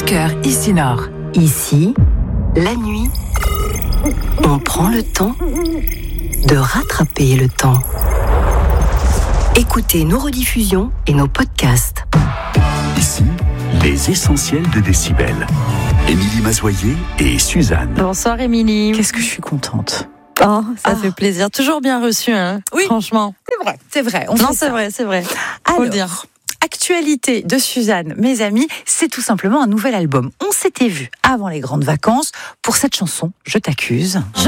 cœur ici Nord. Ici, la nuit, on prend le temps de rattraper le temps. Écoutez nos rediffusions et nos podcasts. Ici, les essentiels de Décibel. Émilie Mazoyer et Suzanne. Bonsoir Émilie. Qu'est-ce que je suis contente. Oh, ça fait plaisir. Toujours bien reçu, hein. Oui. Franchement. C'est vrai. Non, c'est vrai. Faut le dire. Actualité de Suzanne, mes amis, c'est tout simplement un nouvel album. On s'était vu avant les grandes vacances pour cette chanson, Je t'accuse.